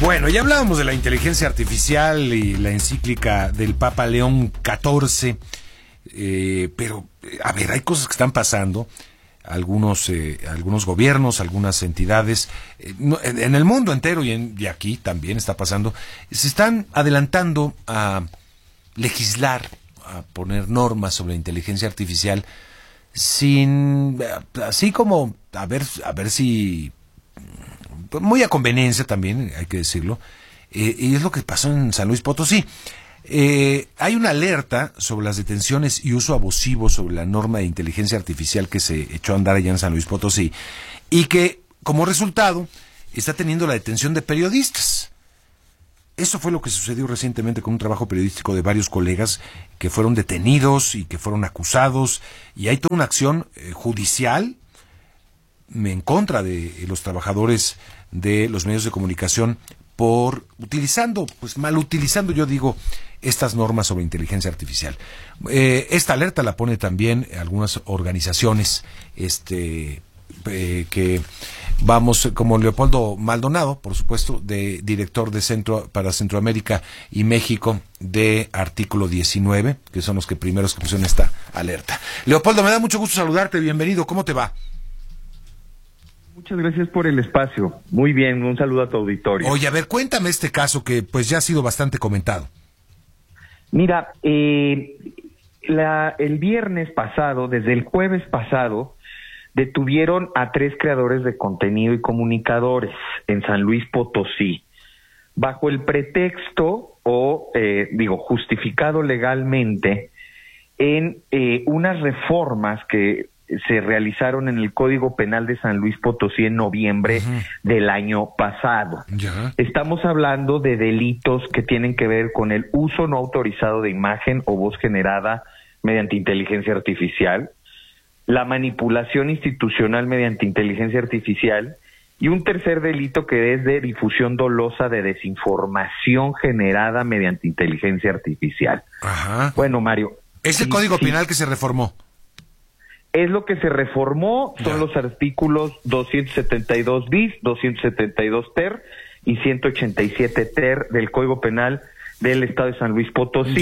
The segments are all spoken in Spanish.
Bueno, ya hablábamos de la inteligencia artificial y la encíclica del Papa León XIV, pero, a ver, hay cosas que están pasando, algunos gobiernos, algunas entidades, en el mundo entero y aquí también está pasando, se están adelantando a legislar, a poner normas sobre inteligencia artificial, así como, a ver si muy a conveniencia también, hay que decirlo, y es lo que pasó en San Luis Potosí. Hay una alerta sobre las detenciones y uso abusivo sobre la norma de inteligencia artificial que se echó a andar allá en San Luis Potosí, y que, como resultado, está teniendo la detención de periodistas. Eso fue lo que sucedió recientemente con un trabajo periodístico de varios colegas que fueron detenidos y que fueron acusados, y hay toda una acción judicial en contra de los trabajadores de los medios de comunicación por mal utilizando, yo digo, estas normas sobre inteligencia artificial. Esta alerta la pone también algunas organizaciones, que vamos, como Leopoldo Maldonado, por supuesto, director de para Centroamérica y México de Artículo 19, que son los primeros que pusieron esta alerta. Leopoldo, me da mucho gusto saludarte, bienvenido, ¿cómo te va? Muchas gracias por el espacio. Muy bien, un saludo a tu auditorio. Oye, a ver, cuéntame este caso que pues ya ha sido bastante comentado. Mira, el viernes pasado, desde el jueves pasado, detuvieron a 3 creadores de contenido y comunicadores en San Luis Potosí, bajo el pretexto justificado legalmente en unas reformas que se realizaron en el Código Penal de San Luis Potosí en noviembre del año pasado. Estamos hablando de delitos que tienen que ver con el uso no autorizado de imagen o voz generada mediante inteligencia artificial, la manipulación institucional mediante inteligencia artificial, y un tercer delito que es de difusión dolosa de desinformación generada mediante inteligencia artificial. Ajá. Bueno, Mario, ¿es el Código Penal que se reformó? Es lo que se reformó, son los artículos 272 bis, 272 ter y 187 ter del Código Penal del Estado de San Luis Potosí.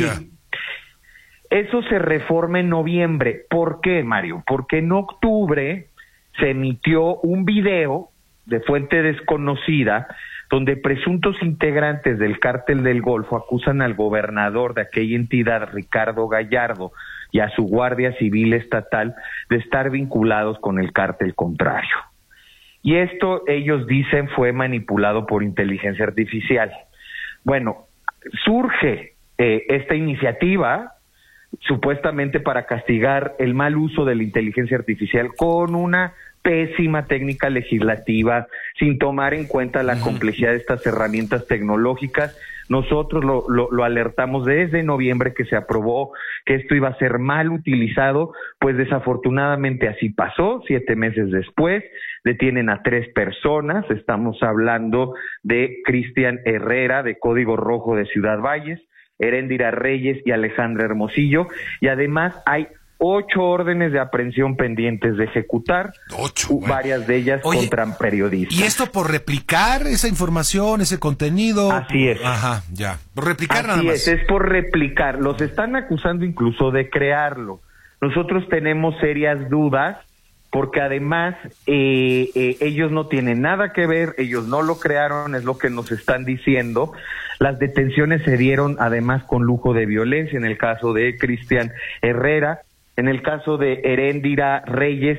Eso se reforma en noviembre. ¿Por qué, Mario? Porque en octubre se emitió un video de fuente desconocida donde presuntos integrantes del Cártel del Golfo acusan al gobernador de aquella entidad, Ricardo Gallardo, y a su Guardia Civil Estatal de estar vinculados con el cártel contrario. Y esto, ellos dicen, fue manipulado por inteligencia artificial. Bueno, surge esta iniciativa supuestamente para castigar el mal uso de la inteligencia artificial con una pésima técnica legislativa, sin tomar en cuenta la complejidad de estas herramientas tecnológicas. Nosotros lo alertamos desde noviembre que se aprobó que esto iba a ser mal utilizado, pues desafortunadamente así pasó. 7 meses después detienen a 3 personas, estamos hablando de Cristian Herrera, de Código Rojo de Ciudad Valles, Heréndira Reyes y Alejandra Hermosillo, y además hay 8 órdenes de aprehensión pendientes de ejecutar, 8, varias de ellas contra periodistas. ¿Y esto por replicar esa información, ese contenido? Así es. Ajá, ya. Por replicar nada más. Así es por replicar. Los están acusando incluso de crearlo. Nosotros tenemos serias dudas porque además ellos no tienen nada que ver, ellos no lo crearon, es lo que nos están diciendo. Las detenciones se dieron además con lujo de violencia, en el caso de Cristian Herrera. En el caso de Heréndira Reyes,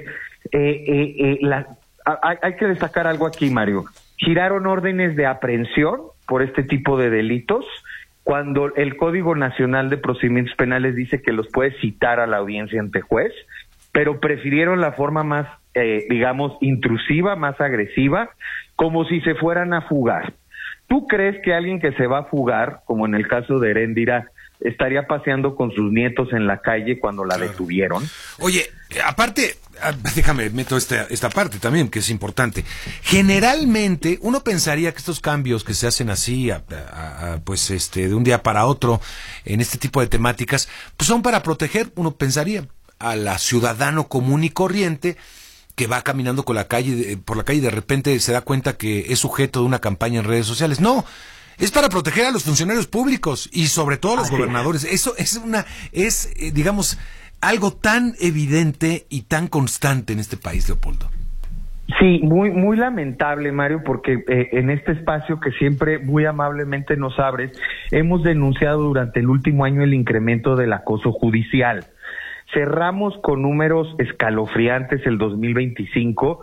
hay que destacar algo aquí, Mario. Giraron órdenes de aprehensión por este tipo de delitos, cuando el Código Nacional de Procedimientos Penales dice que los puede citar a la audiencia ante juez, pero prefirieron la forma más, intrusiva, más agresiva, como si se fueran a fugar. ¿Tú crees que alguien que se va a fugar, como en el caso de Heréndira, estaría paseando con sus nietos en la calle cuando la detuvieron? Oye, aparte, déjame meto esta parte también, que es importante. Generalmente, uno pensaría que estos cambios que se hacen así, de un día para otro, en este tipo de temáticas, pues son para proteger, uno pensaría, al ciudadano común y corriente, que va caminando por la calle y de repente se da cuenta que es sujeto de una campaña en redes sociales. No, es para proteger a los funcionarios públicos y sobre todo a los gobernadores. Eso es digamos, algo tan evidente y tan constante en este país, Leopoldo. Sí, muy lamentable, Mario, porque en este espacio que siempre muy amablemente nos abres, hemos denunciado durante el último año el incremento del acoso judicial. Cerramos con números escalofriantes el 2025,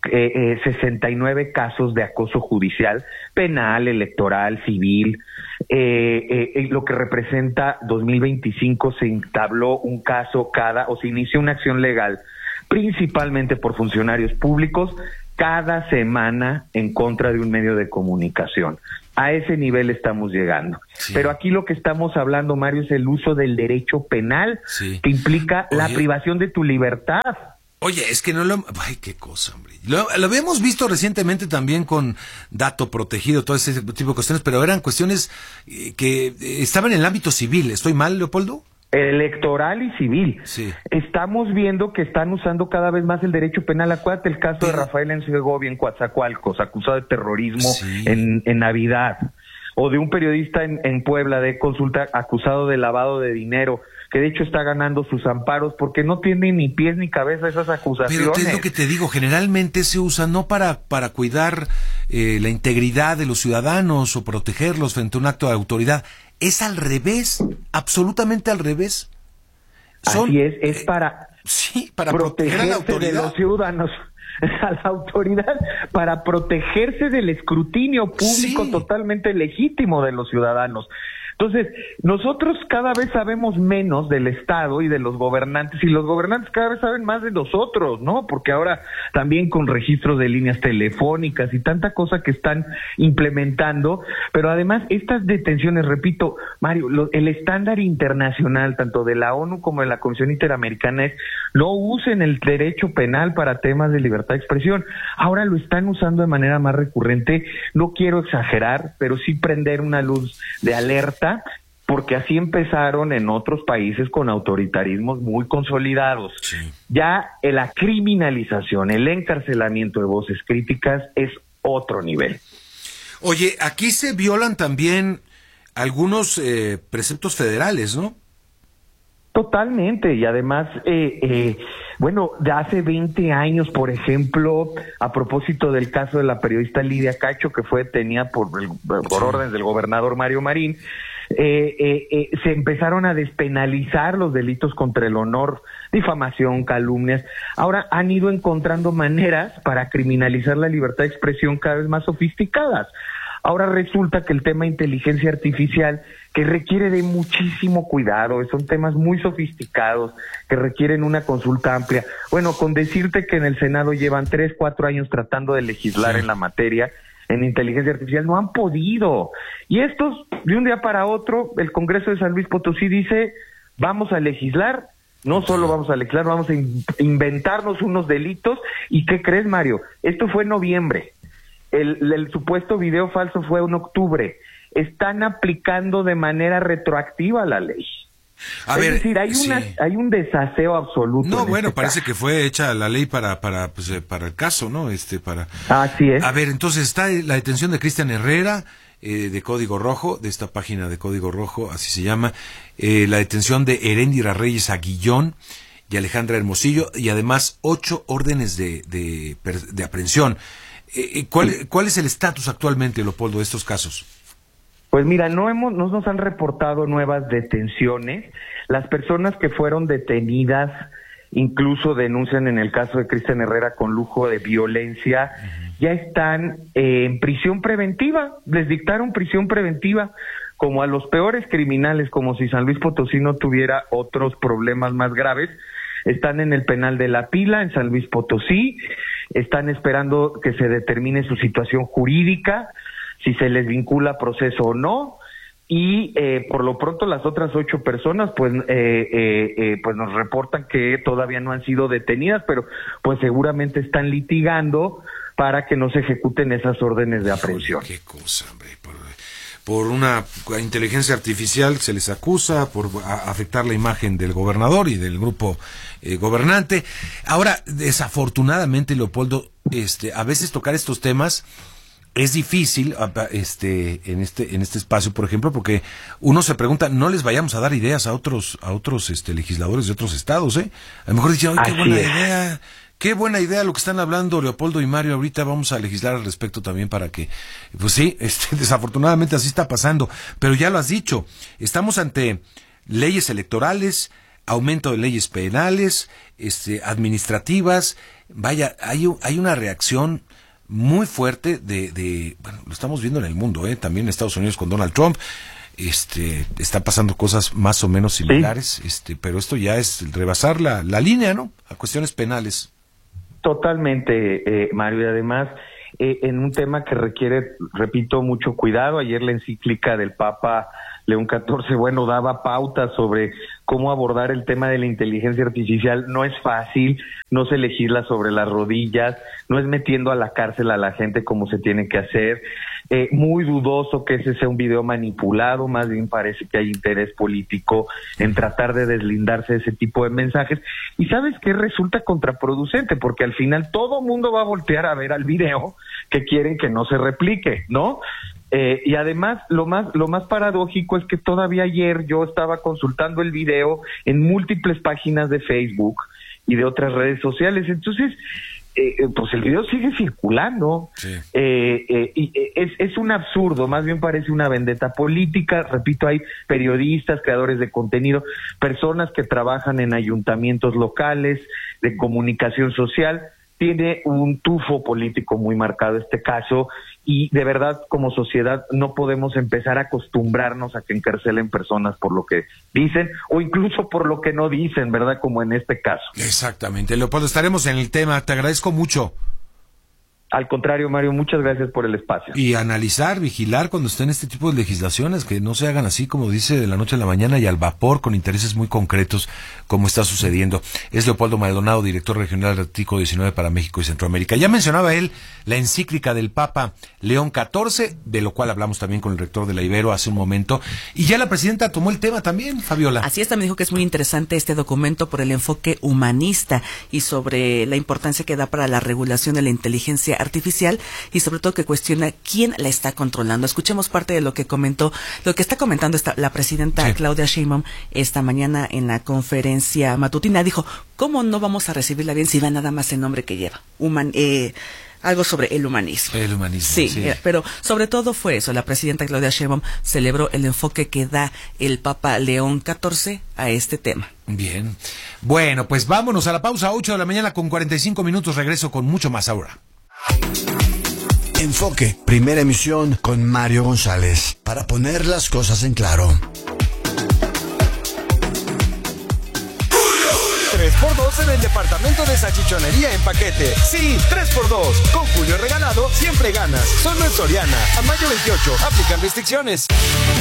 69 casos de acoso judicial, penal, electoral, civil. Lo que representa 2025 se entabló un caso se inició una acción legal principalmente por funcionarios públicos, cada semana en contra de un medio de comunicación. A ese nivel estamos llegando. Sí. Pero aquí lo que estamos hablando, Mario, es el uso del derecho penal, que implica la privación de tu libertad. Oye, es que no lo... Ay, qué cosa, hombre. Lo habíamos visto recientemente también con dato protegido, todo ese tipo de cuestiones, pero eran cuestiones que estaban en el ámbito civil. ¿Estoy mal, Leopoldo? Electoral y civil. Sí. Estamos viendo que están usando cada vez más el derecho penal. Acuérdate el caso de Rafael Segovia en Coatzacoalcos, acusado de terrorismo en Navidad, o de un periodista en Puebla de Consulta acusado de lavado de dinero, que de hecho está ganando sus amparos porque no tiene ni pies ni cabeza esas acusaciones. Pero es lo que te digo, generalmente se usa no para cuidar la integridad de los ciudadanos o protegerlos frente a un acto de autoridad. Es al revés, absolutamente al revés. Así es para proteger a la autoridad de los ciudadanos, a la autoridad, para protegerse del escrutinio público totalmente legítimo de los ciudadanos. Entonces, nosotros cada vez sabemos menos del Estado y de los gobernantes, y los gobernantes cada vez saben más de nosotros, ¿no? Porque ahora también con registros de líneas telefónicas y tanta cosa que están implementando, pero además estas detenciones, repito, Mario, el estándar internacional, tanto de la ONU como de la Comisión Interamericana, es no usen el derecho penal para temas de libertad de expresión. Ahora lo están usando de manera más recurrente. No quiero exagerar, pero sí prender una luz de alerta, porque así empezaron en otros países con autoritarismos muy consolidados. Sí. Ya la criminalización, el encarcelamiento de voces críticas es otro nivel. Oye, aquí se violan también algunos preceptos federales, ¿no? Totalmente, y además, bueno, de hace 20 años, por ejemplo, a propósito del caso de la periodista Lidia Cacho, que fue detenida por órdenes del gobernador Mario Marín, se empezaron a despenalizar los delitos contra el honor, difamación, calumnias. Ahora han ido encontrando maneras para criminalizar la libertad de expresión cada vez más sofisticadas. Ahora resulta que el tema inteligencia artificial, que requiere de muchísimo cuidado, son temas muy sofisticados, que requieren una consulta amplia. Bueno, con decirte que en el Senado llevan 3, 4 años tratando de legislar en la materia, en inteligencia artificial, no han podido. Y estos, de un día para otro, el Congreso de San Luis Potosí dice, vamos a legislar, no solo vamos a legislar, vamos a inventarnos unos delitos. ¿Y qué crees, Mario? Esto fue en noviembre. El supuesto video falso fue en octubre. Están aplicando de manera retroactiva la ley. Es decir, hay un desaseo absoluto. No, bueno, parece que fue hecha la ley para el caso, ¿no? Así es. A ver, entonces está la detención de Cristian Herrera, de Código Rojo, de esta página de Código Rojo, así se llama, la detención de Heréndira Reyes Aguillón y Alejandra Hermosillo, y además 8 órdenes de aprehensión. ¿Cuál es el estatus actualmente, Leopoldo, de estos casos? Pues mira, no nos han reportado nuevas detenciones. Las personas que fueron detenidas incluso denuncian en el caso de Cristian Herrera con lujo de violencia, ya están en prisión preventiva, les dictaron prisión preventiva, como a los peores criminales, como si San Luis Potosí no tuviera otros problemas más graves. Están en el penal de La Pila, en San Luis Potosí, están esperando que se determine su situación jurídica, si se les vincula proceso o no, y por lo pronto las otras 8 personas pues nos reportan que todavía no han sido detenidas, pero pues seguramente están litigando para que no se ejecuten esas órdenes de aprehensión. Qué cosa, hombre. por una inteligencia artificial, se les acusa por afectar la imagen del gobernador y del grupo gobernante. Ahora, desafortunadamente, Leopoldo, a veces tocar estos temas es difícil en este espacio, por ejemplo, porque uno se pregunta, no les vayamos a dar ideas a otros legisladores de otros estados, A lo mejor dicen, ¡ay, qué buena idea lo que están hablando Leopoldo y Mario! Ahorita vamos a legislar al respecto también para que, pues sí, desafortunadamente así está pasando, pero ya lo has dicho, estamos ante leyes electorales, aumento de leyes penales, administrativas, vaya, hay una reacción muy fuerte bueno, lo estamos viendo en el mundo, también en Estados Unidos con Donald Trump, está pasando cosas más o menos similares, sí. Pero esto ya es rebasar la línea, ¿no? A cuestiones penales. Totalmente, Mario, y además, en un tema que requiere, repito, mucho cuidado. Ayer la encíclica del Papa León XIV, bueno, daba pautas sobre cómo abordar el tema de la inteligencia artificial. No es fácil, no se legisla sobre las rodillas, no es metiendo a la cárcel a la gente como se tiene que hacer. Muy dudoso que ese sea un video manipulado, más bien parece que hay interés político en tratar de deslindarse de ese tipo de mensajes. Y ¿sabes qué? Resulta contraproducente, porque al final todo mundo va a voltear a ver al video que quieren que no se replique, ¿no? Y además, lo más paradójico es que todavía ayer yo estaba consultando el video en múltiples páginas de Facebook y de otras redes sociales. Entonces, pues el video sigue circulando. Sí. Y es un absurdo, más bien parece una vendetta política. Repito, hay periodistas, creadores de contenido, personas que trabajan en ayuntamientos locales, de comunicación social. Tiene un tufo político muy marcado este caso, y de verdad, como sociedad, no podemos empezar a acostumbrarnos a que encarcelen personas por lo que dicen o incluso por lo que no dicen, ¿verdad? Como en este caso. Exactamente. Leopoldo, estaremos en el tema. Te agradezco mucho. Al contrario, Mario, muchas gracias por el espacio. Y analizar, vigilar cuando estén este tipo de legislaciones, que no se hagan así, como dice, de la noche a la mañana y al vapor, con intereses muy concretos, como está sucediendo. Es Leopoldo Maldonado, director regional del artículo 19 para México y Centroamérica. Ya mencionaba él la encíclica del Papa León XIV, de lo cual hablamos también con el rector de la Ibero hace un momento, y ya la presidenta tomó el tema también, Fabiola. Así es, también dijo que es muy interesante este documento por el enfoque humanista y sobre la importancia que da para la regulación de la inteligencia artificial, y sobre todo que cuestiona quién la está controlando. Escuchemos parte de lo que está comentando la presidenta Claudia Sheinbaum esta mañana en la conferencia matutina. Dijo, ¿cómo no vamos a recibirla bien si va nada más el nombre que lleva? Algo sobre el humanismo. El humanismo, sí. Pero sobre todo fue eso. La presidenta Claudia Sheinbaum celebró el enfoque que da el Papa León XIV a este tema. Bien. Bueno, pues vámonos a la pausa, 8 de la mañana con 45 minutos. Regreso con mucho más ahora. Enfoque, primera emisión con Mario González, para poner las cosas en claro. 3x2 en el departamento de salchichonería en paquete. Sí, 3x2. Con Julio Regalado siempre ganas. Solo en Soriana. A mayo 28. Aplican restricciones.